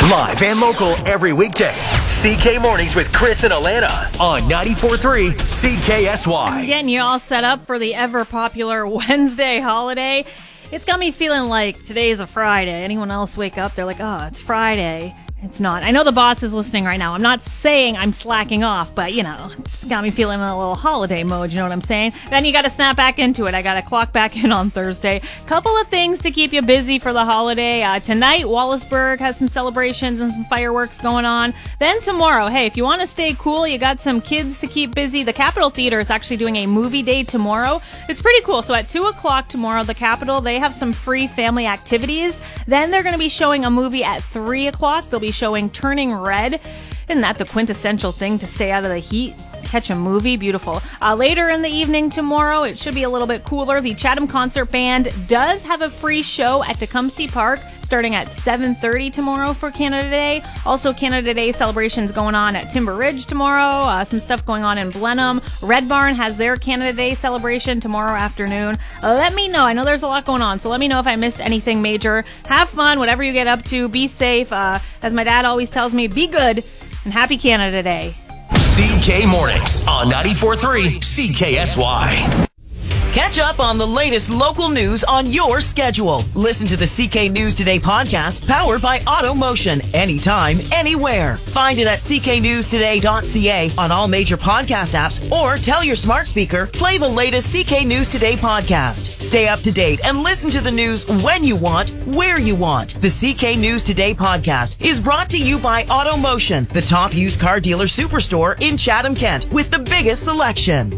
Live and local every weekday. CK Mornings with Chris and Alana on 94.3 CKSY. Getting you all set up for the ever-popular Wednesday holiday. It's got me feeling like today is a Friday. Anyone else wake up, they're like, oh, it's Friday. It's not. I know the boss is listening right now. I'm not saying I'm slacking off, but, it's got me feeling in a little holiday mode, you know what I'm saying? Then you got to snap back into it. I got to clock back in on Thursday. Couple of things to keep you busy for the holiday. Tonight, Wallaceburg has some celebrations and some fireworks going on. Then tomorrow, hey, if you want to stay cool, you got some kids to keep busy. The Capitol Theater is actually doing a movie day tomorrow. It's pretty cool. So at 2 o'clock tomorrow, the Capitol, they have some free family activities. Then they're going to be showing a movie at 3 o'clock. They'll be showing Turning Red. Isn't that the quintessential thing to stay out of the heat? Catch a movie. Beautiful. Later in the evening tomorrow, it should be a little bit cooler. The Chatham Concert Band does have a free show at Tecumseh Park starting at 7:30 tomorrow for Canada Day. Also, Canada Day celebrations going on at Timber Ridge tomorrow. Some stuff going on in Blenheim. Red Barn has their Canada Day celebration tomorrow afternoon. Let me know. I know there's a lot going on, so let me know if I missed anything major. Have fun, whatever you get up to. Be safe. As my dad always tells me, be good, and happy Canada Day. CK Mornings on 94.3 CKSY. Catch up on the latest local news on your schedule. Listen to the CK News Today podcast powered by AutoMotion. Anytime, anywhere. Find it at cknewstoday.ca on all major podcast apps or tell your smart speaker, play the latest CK News Today podcast. Stay up to date and listen to the news when you want, where you want. The CK News Today podcast is brought to you by AutoMotion, the top used car dealer superstore in Chatham, Kent, with the biggest selection.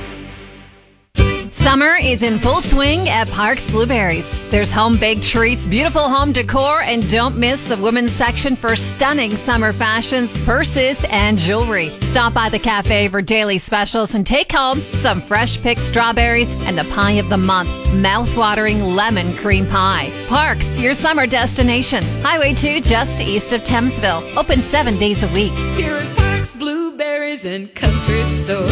Summer is in full swing at Parks Blueberries. There's home-baked treats, beautiful home decor, and don't miss the women's section for stunning summer fashions, purses, and jewelry. Stop by the cafe for daily specials and take home some fresh-picked strawberries and the pie of the month, mouth-watering lemon cream pie. Parks, your summer destination. Highway 2 just east of Thamesville. Open 7 days a week. Here at Parks Blueberries and Country Store.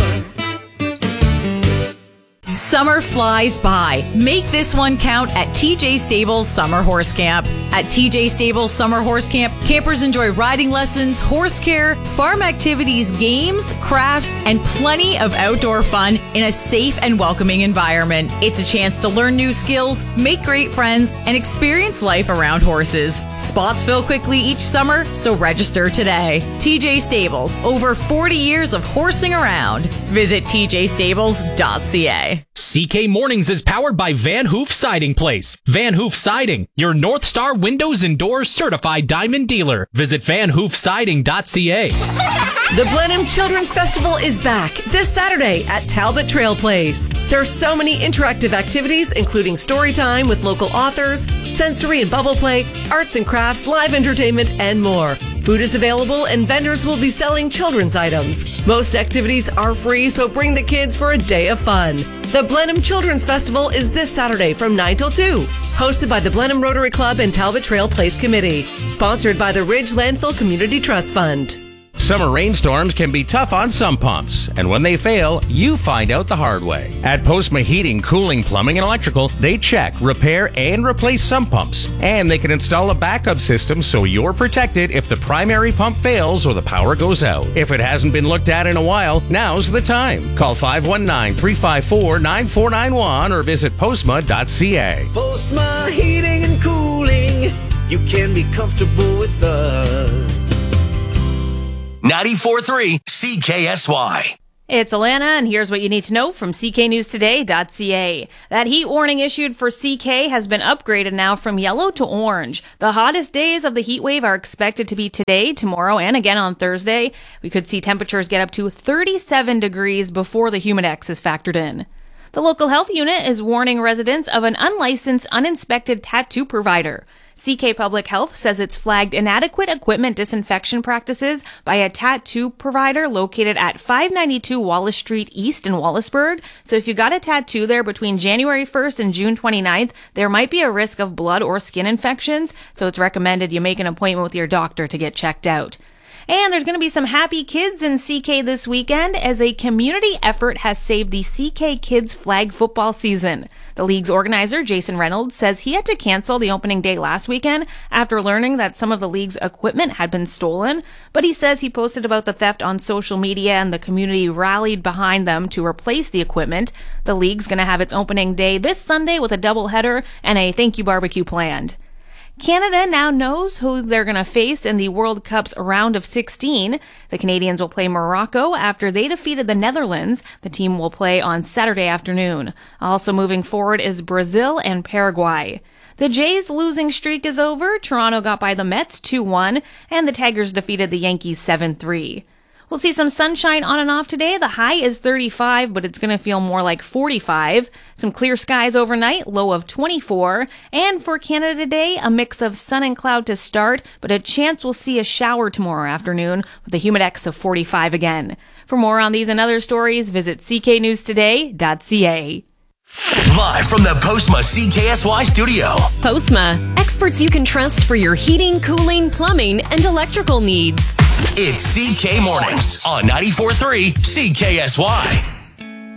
Summer flies by. Make this one count at TJ Stables Summer Horse Camp. At TJ Stables Summer Horse Camp, campers enjoy riding lessons, horse care, farm activities, games, crafts, and plenty of outdoor fun in a safe and welcoming environment. It's a chance to learn new skills, make great friends, and experience life around horses. Spots fill quickly each summer, so register today. TJ Stables, over 40 years of horsing around. Visit tjstables.ca. CK Mornings is powered by Van Hoof Siding Place. Van Hoof Siding, your North Star Windows and Doors certified diamond dealer. Visit vanhoofsiding.ca. The Blenheim Children's Festival is back this Saturday at Talbot Trail Place. There are so many interactive activities, including story time with local authors, sensory and bubble play, arts and crafts, live entertainment, and more. Food is available and vendors will be selling children's items. Most activities are free, so bring the kids for a day of fun. The Blenheim Children's Festival is this Saturday from 9 till 2. Hosted by the Blenheim Rotary Club and Talbot Trail Place Committee. Sponsored by the Ridge Landfill Community Trust Fund. Summer rainstorms can be tough on some pumps, and when they fail, you find out the hard way. At Postma Heating, Cooling, Plumbing, and Electrical, they check, repair, and replace sump pumps. And they can install a backup system so you're protected if the primary pump fails or the power goes out. If it hasn't been looked at in a while, now's the time. Call 519-354-9491 or visit postma.ca. Postma Heating and Cooling, you can be comfortable with us. 94.3 CKSY. It's Alana, and here's what you need to know from cknewstoday.ca. That heat warning issued for CK has been upgraded now from yellow to orange. The hottest days of the heat wave are expected to be today, tomorrow, and again on Thursday. We could see temperatures get up to 37 degrees before the humidex is factored in. The local health unit is warning residents of an unlicensed, uninspected tattoo provider. CK Public Health says it's flagged inadequate equipment disinfection practices by a tattoo provider located at 592 Wallace Street East in Wallaceburg. So if you got a tattoo there between January 1st and June 29th, there might be a risk of blood or skin infections. So it's recommended you make an appointment with your doctor to get checked out. And there's going to be some happy kids in CK this weekend as a community effort has saved the CK Kids flag football season. The league's organizer, Jason Reynolds, says he had to cancel the opening day last weekend after learning that some of the league's equipment had been stolen. But he says he posted about the theft on social media and the community rallied behind them to replace the equipment. The league's going to have its opening day this Sunday with a doubleheader and a thank you barbecue planned. Canada now knows who they're going to face in the World Cup's round of 16. The Canadians will play Morocco after they defeated the Netherlands. The team will play on Saturday afternoon. Also moving forward is Brazil and Paraguay. The Jays' losing streak is over. Toronto got by the Mets 2-1, and the Tigers defeated the Yankees 7-3. We'll see some sunshine on and off today. The high is 35, but it's going to feel more like 45. Some clear skies overnight, low of 24. And for Canada today, a mix of sun and cloud to start, but a chance we'll see a shower tomorrow afternoon with a humidex of 45 again. For more on these and other stories, visit cknewstoday.ca. Live from the Postma CKSY studio. Postma, experts you can trust for your heating, cooling, plumbing, and electrical needs. It's CK Mornings on 94.3 CKSY.